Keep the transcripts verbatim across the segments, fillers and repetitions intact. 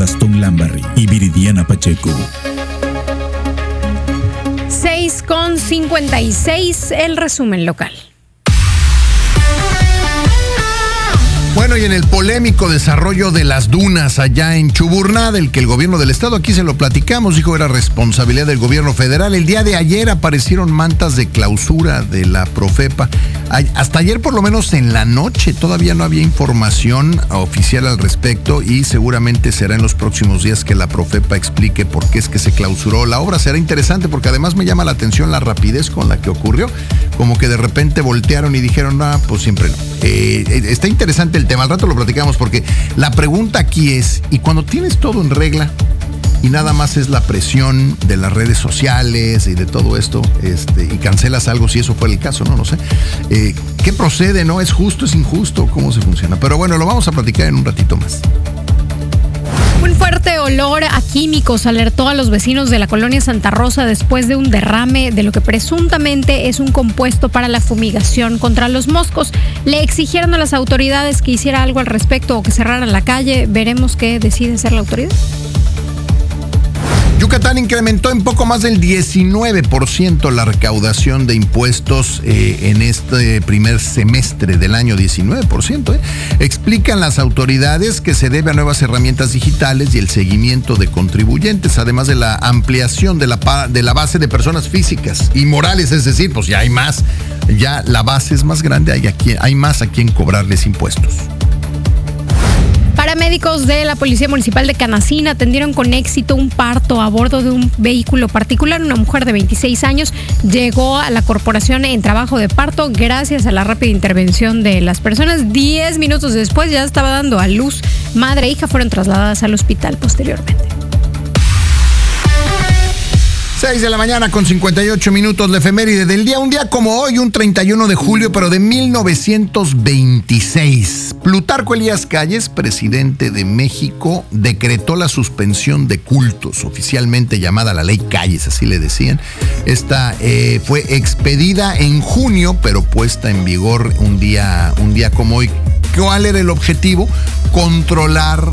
Gastón Lambarri y Viridiana Pacheco. seis con cincuenta y seis, el resumen local. Bueno, y en el polémico desarrollo de las dunas allá en Chuburná, del que el gobierno del estado, aquí se lo platicamos, dijo era responsabilidad del gobierno federal. El día de ayer aparecieron mantas de clausura de la Profepa. Hasta ayer, por lo menos en la noche, todavía no había información oficial al respecto y seguramente será en los próximos días que la Profepa explique por qué es que se clausuró la obra. Será interesante porque además me llama la atención la rapidez con la que ocurrió. Como que de repente voltearon y dijeron, no, pues siempre no. Eh, está interesante el tema, al rato lo platicamos porque la pregunta aquí es, ¿y cuando tienes todo en regla y nada más es la presión de las redes sociales y de todo esto, este, y cancelas algo si eso fue el caso, no, no sé, eh, ¿qué procede, no? ¿Es justo, es injusto? ¿Cómo se funciona? Pero bueno, lo vamos a platicar en un ratito más. Un fuerte olor a químicos alertó a los vecinos de la colonia Santa Rosa después de un derrame de lo que presuntamente es un compuesto para la fumigación contra los moscos. Le exigieron a las autoridades que hiciera algo al respecto o que cerraran la calle. Veremos qué decide hacer la autoridad. Yucatán incrementó en poco más del diecinueve por ciento la recaudación de impuestos eh, en este primer semestre del año, diecinueve por ciento. Eh. Explican las autoridades que se debe a nuevas herramientas digitales y el seguimiento de contribuyentes, además de la ampliación de la, de la base de personas físicas y morales, es decir, pues ya hay más, ya la base es más grande, hay, aquí, hay más a quien cobrarles impuestos. Paramédicos de la Policía Municipal de Canacín atendieron con éxito un parto a bordo de un vehículo particular. Una mujer de veintiséis años llegó a la corporación en trabajo de parto gracias a la rápida intervención de las personas. Diez minutos después ya estaba dando a luz. Madre e hija fueron trasladadas al hospital posteriormente. seis de la mañana con cincuenta y ocho minutos, la efeméride del día. Un día como hoy, un treinta y uno de julio, pero de mil novecientos veintiséis. Plutarco Elías Calles, presidente de México, decretó la suspensión de cultos, oficialmente llamada la Ley Calles, así le decían. Esta eh, fue expedida en junio, pero puesta en vigor un día, un día como hoy. ¿Cuál era el objetivo? Controlar,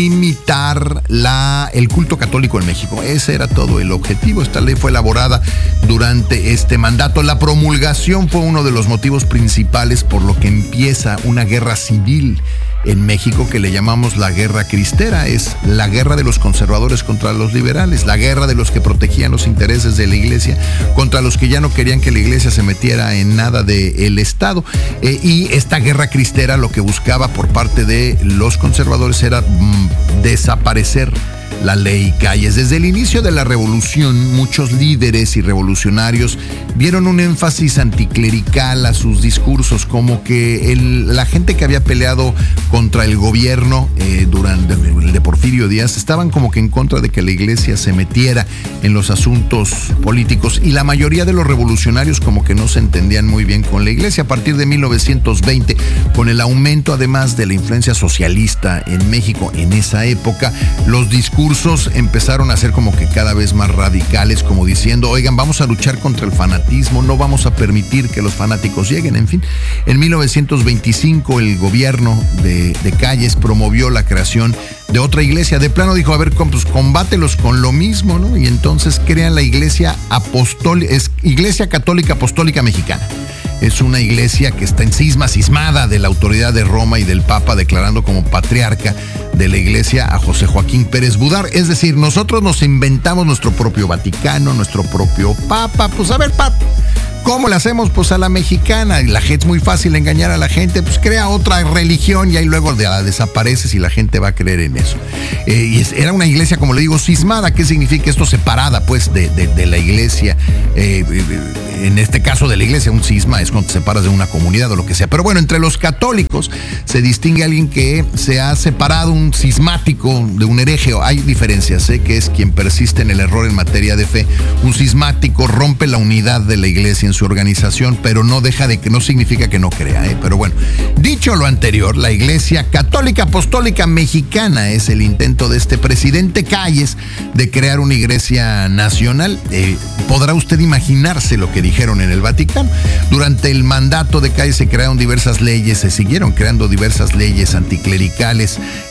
limitar la, el culto católico en México. Ese era todo el objetivo. Esta ley fue elaborada durante este mandato. La promulgación fue uno de los motivos principales por lo que empieza una guerra civil en México que le llamamos la guerra cristera. Es la guerra de los conservadores contra los liberales, la guerra de los que protegían los intereses de la iglesia contra los que ya no querían que la iglesia se metiera en nada del Estado. Eh, y esta guerra cristera lo que buscaba por parte de los conservadores era mm, desaparecer la ley Calles. Desde el inicio de la revolución, muchos líderes y revolucionarios dieron un énfasis anticlerical a sus discursos, como que el, la gente que había peleado contra el gobierno eh, durante el de Porfirio Díaz estaban como que en contra de que la iglesia se metiera en los asuntos políticos, y la mayoría de los revolucionarios como que no se entendían muy bien con la iglesia. A partir de mil novecientos veinte, con el aumento además de la influencia socialista en México en esa época, los discursos empezaron a ser como que cada vez más radicales, como diciendo, oigan, vamos a luchar contra el fanatismo, no vamos a permitir que los fanáticos lleguen, en fin. En mil novecientos veinticinco el gobierno de, de Calles promovió la creación de otra iglesia. De plano dijo, a ver, pues combátelos con lo mismo, ¿no? Y entonces crean la iglesia apostólica, es Iglesia Católica Apostólica Mexicana. Es una iglesia que está en cisma, cismada de la autoridad de Roma y del Papa, declarando como patriarca de la iglesia a José Joaquín Pérez Budar. Es decir, nosotros nos inventamos nuestro propio Vaticano, nuestro propio Papa. Pues a ver, Papa, ¿cómo le hacemos? Pues a la mexicana. Y la gente es muy fácil engañar a la gente, pues crea otra religión y ahí luego la desapareces y la gente va a creer en eso. Eh, y es, era una iglesia, como le digo, cismada. ¿Qué significa esto? Separada, pues, de, de, de la iglesia. Eh, en este caso de la iglesia, un cisma es cuando te separas de una comunidad o lo que sea. Pero bueno, entre los católicos se distingue alguien que se ha separado, un cismático de un hereje. Hay diferencias, ¿eh? Que es quien persiste en el error en materia de fe. Un cismático rompe la unidad de la iglesia en su organización, pero no deja de que, no significa que no crea, ¿eh? Pero bueno, dicho lo anterior, la Iglesia Católica Apostólica Mexicana es el intento de este presidente Calles de crear una iglesia nacional. Eh, podrá usted imaginarse lo que dijeron en el Vaticano. Durante el mandato de Calles se crearon diversas leyes, se siguieron creando diversas leyes anticlericales. Eh, las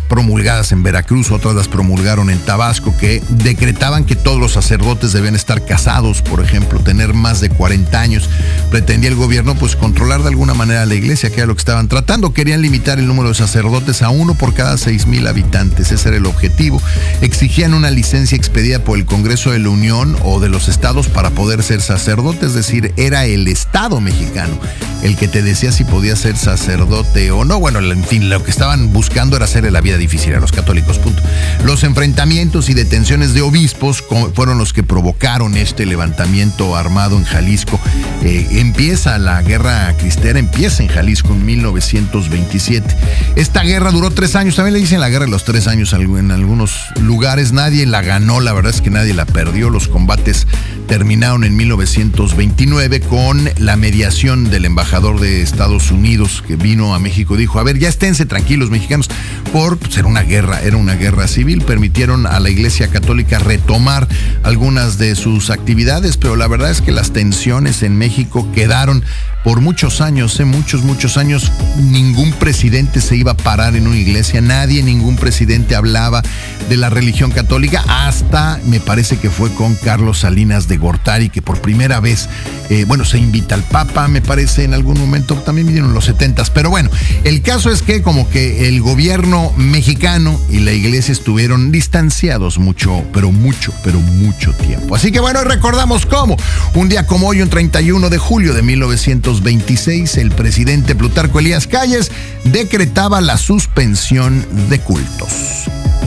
promulgadas en Veracruz, otras las promulgaron en Tabasco, que decretaban que todos los sacerdotes debían estar casados, por ejemplo, tener más de cuarenta años. Pretendía el gobierno pues controlar de alguna manera a la iglesia, que era lo que estaban tratando. Querían limitar el número de sacerdotes a uno por cada seis mil habitantes, ese era el objetivo. Exigían una licencia expedida por el Congreso de la Unión o de los estados para poder ser sacerdote, es decir, era el Estado mexicano el que te decía si podías ser sacerdote o no. Bueno, en fin, lo que estaban buscando era hacerle la vida difícil a los católicos, punto. Los enfrentamientos y detenciones de obispos fueron los que provocaron este levantamiento armado en Jalisco. Eh, empieza la guerra cristera, empieza en Jalisco en mil novecientos veintisiete. Esta guerra duró tres años, también le dicen la guerra de los tres años en algunos lugares. Nadie la ganó, la verdad es que nadie la perdió. Los combates terminaron en mil novecientos veintinueve con la mediación del embajador de Estados Unidos que vino a México. Dijo, a ver, ya esténse tranquilos mexicanos, por pues, era una guerra, era una guerra civil. Permitieron a la Iglesia Católica retomar algunas de sus actividades, pero la verdad es que las tensiones en México quedaron por muchos años, ¿eh? muchos, muchos años. Ningún presidente se iba a parar en una iglesia, nadie, ningún presidente hablaba de la religión católica, hasta me parece que fue con Carlos Salinas de Gortari, que por primera vez, eh, bueno, se invita al Papa, me parece, en algún momento, también vinieron los setentas, pero bueno, el caso es que como que el gobierno mexicano y la iglesia estuvieron distanciados mucho, pero mucho, pero mucho tiempo. Así que bueno, recordamos cómo, un día como hoy, un treinta y uno de julio de mil novecientos veintiséis, el presidente Plutarco Elías Calles decretaba la suspensión de cultos.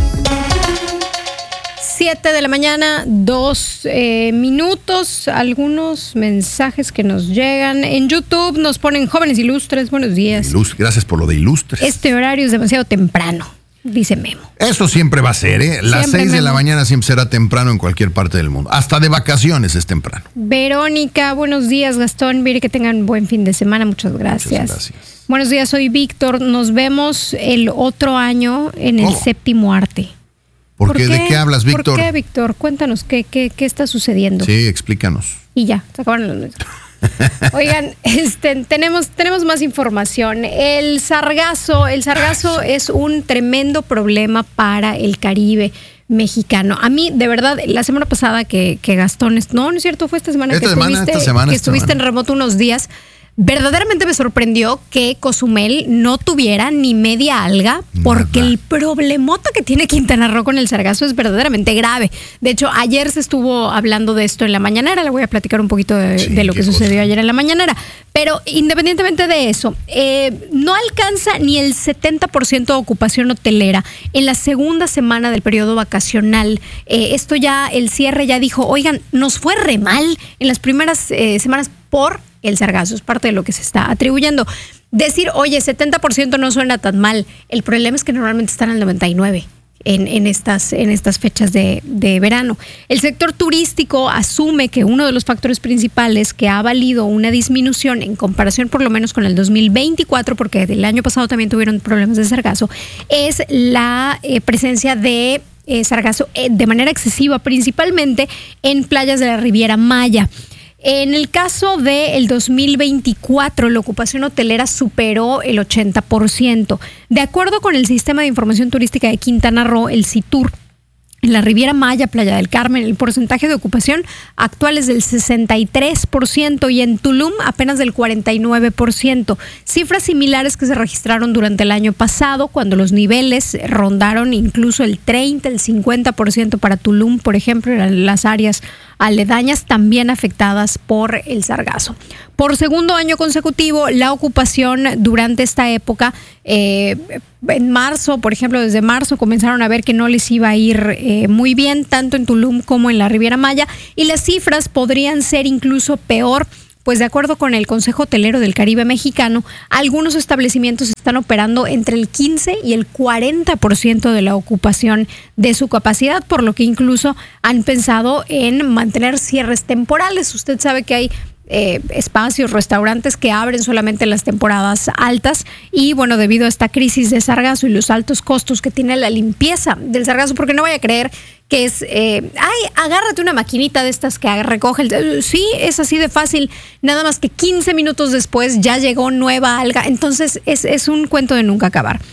Siete de la mañana, dos eh, minutos. Algunos mensajes que nos llegan. En YouTube nos ponen jóvenes ilustres. Buenos días. Ilust- Gracias por lo de ilustres. Este horario es demasiado temprano, dice Memo. Eso siempre va a ser, ¿eh? Las Siempre, seis de Memo. la mañana siempre será temprano en cualquier parte del mundo. Hasta de vacaciones es temprano. Verónica, buenos días, Gastón. Mire que tengan buen fin de semana. Muchas gracias. Muchas gracias. Buenos días, soy Víctor. Nos vemos el otro año en el Oh. séptimo arte. ¿Por qué? ¿De qué hablas, Víctor? ¿Por qué, Víctor? Cuéntanos, ¿qué, qué, qué está sucediendo? Sí, explícanos. Y ya, se acabaron los mensajes. Oigan, este, tenemos, tenemos más información. El sargazo, el sargazo es un tremendo problema para el Caribe mexicano. A mí, de verdad, la semana pasada que, que Gastón, no, no es cierto, fue esta semana Esta que semana, estuviste, esta semana, que esta estuviste semana. en remoto unos días. Verdaderamente me sorprendió que Cozumel no tuviera ni media alga, porque Nada. el problemota que tiene Quintana Roo con el sargazo es verdaderamente grave. De hecho, ayer se estuvo hablando de esto en la mañanera. Le voy a platicar un poquito de, Sí, de lo qué que cosa. sucedió ayer en la mañanera. Pero independientemente de eso, eh, no alcanza ni el setenta por ciento de ocupación hotelera en la segunda semana del periodo vacacional. Eh, esto ya, el cierre ya dijo, oigan, nos fue re mal en las primeras eh, semanas por el sargazo. Es parte de lo que se está atribuyendo. Decir, oye, setenta por ciento no suena tan mal. El problema es que normalmente están al noventa y nueve por ciento. En, en, estas, en estas fechas de, de verano. El sector turístico asume que uno de los factores principales que ha valido una disminución en comparación por lo menos con el dos mil veinticuatro, porque el año pasado también tuvieron problemas de sargazo, es la eh, presencia de eh, sargazo eh, de manera excesiva, principalmente en playas de la Riviera Maya. En el caso del dos mil veinticuatro, la ocupación hotelera superó el ochenta por ciento. De acuerdo con el Sistema de Información Turística de Quintana Roo, el CITUR, en la Riviera Maya, Playa del Carmen, el porcentaje de ocupación actual es del sesenta y tres por ciento y en Tulum apenas del cuarenta y nueve por ciento. Cifras similares que se registraron durante el año pasado, cuando los niveles rondaron incluso el treinta, el cincuenta por ciento para Tulum, por ejemplo, en las áreas aledañas también afectadas por el sargazo. Por segundo año consecutivo, la ocupación durante esta época, eh, en marzo, por ejemplo, desde marzo comenzaron a ver que no les iba a ir eh, muy bien, tanto en Tulum como en la Riviera Maya, y las cifras podrían ser incluso peor. Pues de acuerdo con el Consejo Hotelero del Caribe Mexicano, algunos establecimientos están operando entre el quince y el cuarenta por ciento de la ocupación de su capacidad, por lo que incluso han pensado en mantener cierres temporales. Usted sabe que hay Eh, espacios, restaurantes que abren solamente en las temporadas altas y bueno, debido a esta crisis de sargazo y los altos costos que tiene la limpieza del sargazo, porque no vaya a creer que es, eh, ay, agárrate una maquinita de estas que recoge el... Sí, es así de fácil, nada más que quince minutos después ya llegó nueva alga, entonces es, es un cuento de nunca acabar.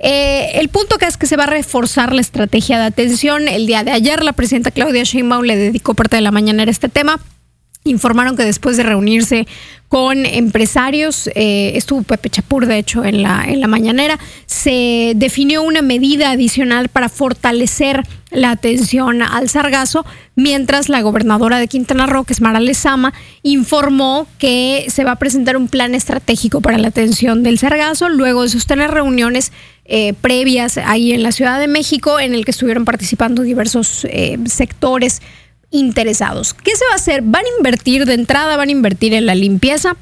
Eh, el punto que es que se va a reforzar la estrategia de atención. El día de ayer la presidenta Claudia Sheinbaum le dedicó parte de la mañanera a este tema. Informaron que después de reunirse con empresarios, eh, estuvo Pepe Chapur, de hecho, en la, en la mañanera, se definió una medida adicional para fortalecer la atención al sargazo, mientras la gobernadora de Quintana Roo, que es Mara Lezama, informó que se va a presentar un plan estratégico para la atención del sargazo, luego de sostener reuniones eh, previas ahí en la Ciudad de México, en el que estuvieron participando diversos eh, sectores interesados. ¿Qué se va a hacer? Van a invertir de entrada, van a invertir en la limpieza.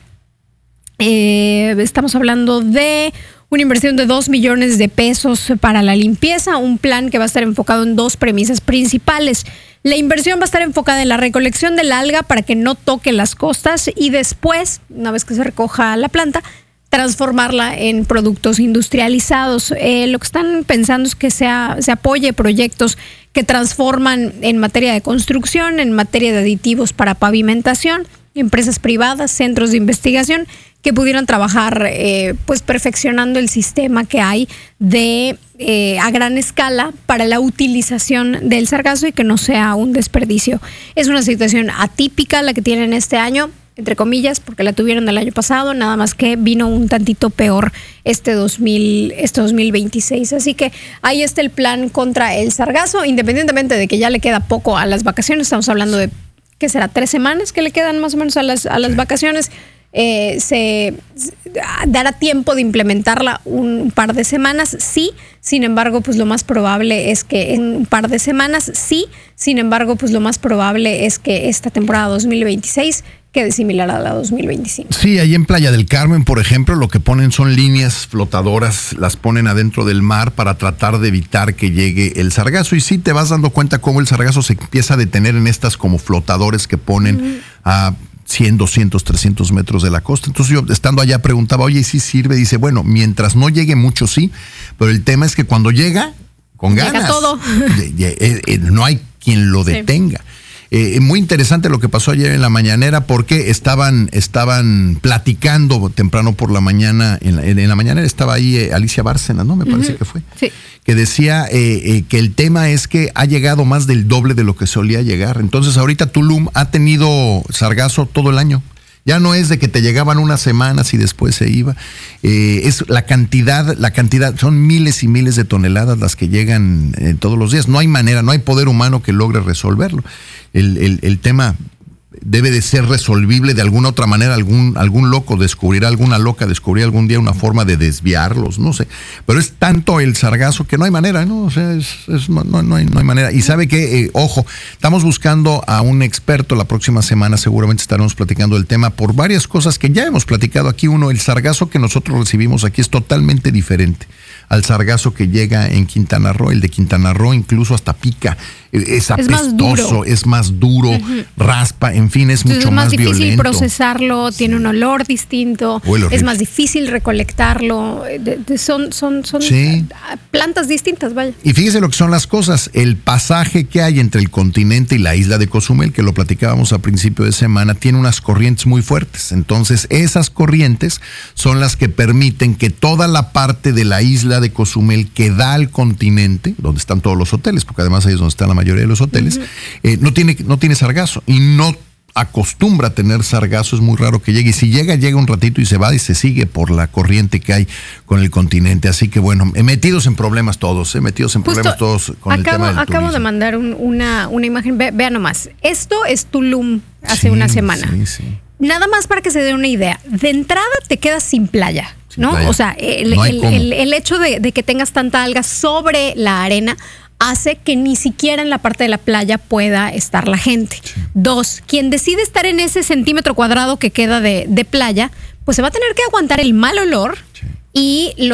Eh, estamos hablando de una inversión de dos millones de pesos para la limpieza, un plan que va a estar enfocado en dos premisas principales. La inversión va a estar enfocada en la recolección del alga para que no toque las costas y después, una vez que se recoja la planta, transformarla en productos industrializados. Eh, lo que están pensando es que sea, se apoye proyectos que transforman en materia de construcción, en materia de aditivos para pavimentación, empresas privadas, centros de investigación que pudieran trabajar eh, pues perfeccionando el sistema que hay de eh, a gran escala para la utilización del sargazo y que no sea un desperdicio. Es una situación atípica la que tienen este año, entre comillas, porque la tuvieron el año pasado, nada más que vino un tantito peor este dos mil, este dos mil veintiséis. Así que ahí está el plan contra el sargazo, independientemente de que ya le queda poco a las vacaciones. Estamos hablando de, ¿qué será? ¿Tres semanas que le quedan más o menos a las, a las vacaciones? Eh, se, se dará tiempo de implementarla un par de semanas, sí. Sin embargo, pues lo más probable es que en un par de semanas, sí. Sin embargo, pues lo más probable es que esta temporada dos mil veintiséis quede similar a la dos mil veinticinco. Sí, ahí en Playa del Carmen, por ejemplo, lo que ponen son líneas flotadoras, las ponen adentro del mar para tratar de evitar que llegue el sargazo. Y sí te vas dando cuenta cómo el sargazo se empieza a detener en estas como flotadores que ponen mm. a cien, doscientos, trescientos metros de la costa. Entonces yo, estando allá, preguntaba, oye, ¿y sí sirve? Dice, bueno, mientras no llegue mucho, sí, pero el tema es que cuando llega, con ganas. Llega todo. eh, eh, no hay quien lo detenga. Sí. Eh, muy interesante lo que pasó ayer en la mañanera, porque estaban, estaban platicando temprano por la mañana, en la, en la mañanera estaba ahí eh, Alicia Bárcenas, ¿no? Me parece uh-huh. que fue. Sí. Que decía eh, eh, que el tema es que ha llegado más del doble de lo que solía llegar. Entonces ahorita Tulum ha tenido sargazo todo el año. Ya no es de que te llegaban unas semanas y después se iba. Eh, es la cantidad, la cantidad, son miles y miles de toneladas las que llegan eh, todos los días. No hay manera, no hay poder humano que logre resolverlo. El, el, el tema debe de ser resolvible de alguna otra manera. Algún, algún loco descubrirá, alguna loca descubrirá algún día una forma de desviarlos, no sé. Pero es tanto el sargazo que no hay manera, ¿no? O sea, es, es, no, no, no, hay, no hay manera. Y sabe que, eh, ojo, estamos buscando a un experto la próxima semana, seguramente estaremos platicando del tema por varias cosas que ya hemos platicado aquí. Uno, el sargazo que nosotros recibimos aquí es totalmente diferente al sargazo que llega en Quintana Roo. El de Quintana Roo incluso hasta pica, es apestoso, es más duro, uh-huh. raspa, en fin, es Entonces mucho más, más violento. Es más difícil procesarlo, sí. tiene un olor distinto, es más difícil recolectarlo, de, de, son, son, son sí. plantas distintas, vaya. Y fíjese lo que son las cosas, el pasaje que hay entre el continente y la isla de Cozumel, que lo platicábamos a principio de semana, tiene unas corrientes muy fuertes. Entonces esas corrientes son las que permiten que toda la parte de la isla de Cozumel que da al continente, donde están todos los hoteles, porque además ahí es donde está la mayoría de los hoteles, uh-huh. eh, no tiene, no tiene sargazo y no acostumbra a tener sargazo, es muy raro que llegue, y si llega, llega un ratito y se va y se sigue por la corriente que hay con el continente. Así que bueno, metidos en problemas todos, eh, metidos en Justo problemas todos con acabo, el tema del Acabo turismo. de mandar un, una, una imagen, Ve, vea nomás, esto es Tulum hace sí, una semana. Sí, sí. Nada más para que se den una idea, de entrada te quedas sin playa. ¿No? Playa. O sea, el, no el, el, el hecho de, de que tengas tanta alga sobre la arena hace que ni siquiera en la parte de la playa pueda estar la gente. Sí. Dos, quien decide estar en ese centímetro cuadrado que queda de, de playa, pues se va a tener que aguantar el mal olor sí. y los